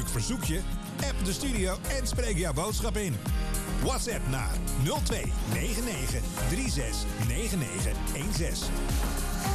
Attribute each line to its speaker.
Speaker 1: zakelijk verzoekje? App de studio en spreek jouw boodschap in. WhatsApp naar 02 99 36 99 16.